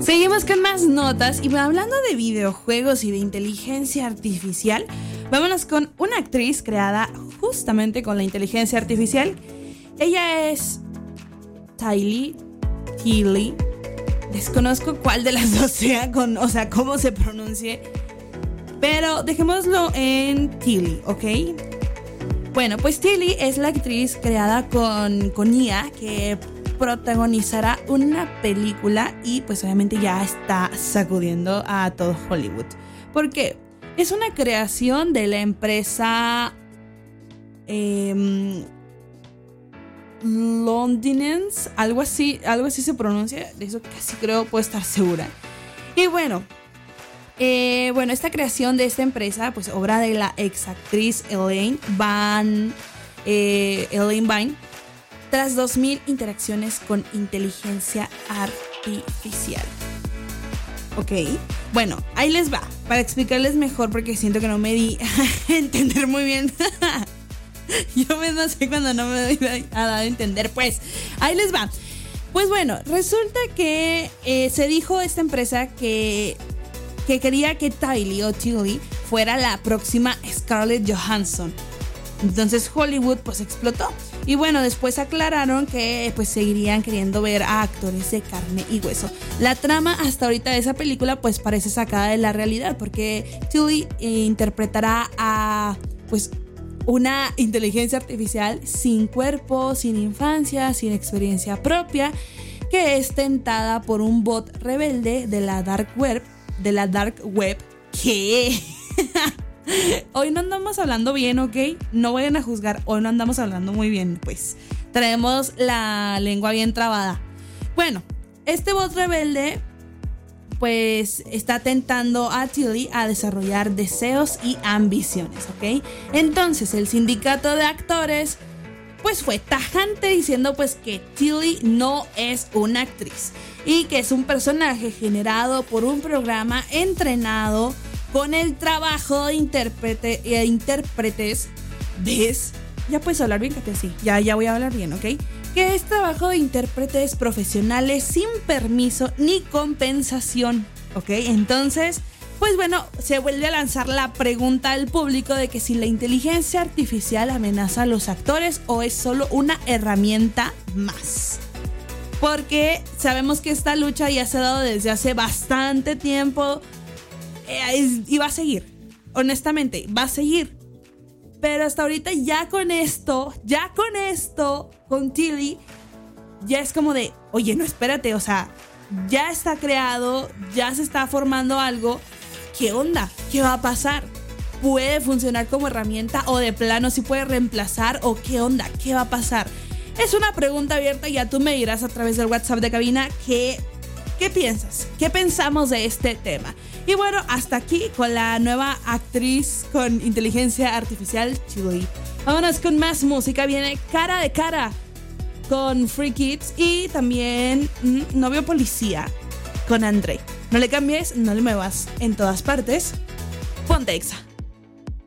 Seguimos con más notas y hablando de videojuegos y de inteligencia artificial, vámonos con una actriz creada justamente con la inteligencia artificial. Ella es Tilly. Desconozco cuál de las dos sea, cómo se pronuncie, pero dejémoslo en Tilly, ¿ok? Bueno, pues Tilly es la actriz creada con IA que protagonizará una película y pues obviamente ya está sacudiendo a todo Hollywood. ¿Por qué? Es una creación de la empresa Londinense, algo así se pronuncia, de eso casi creo, puedo estar segura. Y bueno, esta creación de esta empresa, pues obra de la ex actriz Elaine Vine, tras 2000 interacciones con inteligencia artificial. Ok, bueno, ahí les va, para explicarles mejor porque siento que no me di a entender muy bien. Yo misma sé cuando no me doy a dar a entender, pues ahí les va. Pues bueno, resulta que se dijo esta empresa que quería que Tilly fuera la próxima Scarlett Johansson. Entonces Hollywood pues explotó. Y bueno, después aclararon que pues seguirían queriendo ver a actores de carne y hueso. La trama hasta ahorita de esa película pues parece sacada de la realidad, porque Tilly interpretará a pues una inteligencia artificial sin cuerpo, sin infancia, sin experiencia propia, que es tentada por un bot rebelde de la dark web, que hoy no andamos hablando bien, ¿ok? No vayan a juzgar, hoy no andamos hablando muy bien, pues traemos la lengua bien trabada. Bueno, este bot rebelde pues está tentando a Tilly a desarrollar deseos y ambiciones, ¿ok? Entonces el sindicato de actores pues fue tajante diciendo pues que Tilly no es una actriz y que es un personaje generado por un programa entrenado con el trabajo de intérpretes. ¿Ves? Ya puedes hablar bien, Katia, sí. Ya voy a hablar bien, ¿ok? Que es trabajo de intérpretes profesionales sin permiso ni compensación, ¿ok? Entonces, pues bueno, se vuelve a lanzar la pregunta al público de que si la inteligencia artificial amenaza a los actores o es solo una herramienta más. Porque sabemos que esta lucha ya se ha dado desde hace bastante tiempo y va a seguir, honestamente, va a seguir. Pero hasta ahorita ya con esto, con Tilly, ya es como de, oye, no, espérate, o sea, ya está creado, ya se está formando algo. ¿Qué onda? ¿Qué va a pasar? ¿Puede funcionar como herramienta o de plano sí puede reemplazar? ¿O qué onda? ¿Qué va a pasar? Es una pregunta abierta y ya tú me dirás a través del WhatsApp de cabina ¿qué piensas? ¿Qué pensamos de este tema? Y bueno, hasta aquí con la nueva actriz con inteligencia artificial, Tilly. Vámonos con más música. Viene Cara de Cara con Free Kids y también Novio Policía con André. No le cambies, no le muevas. En todas partes, ponte Exa.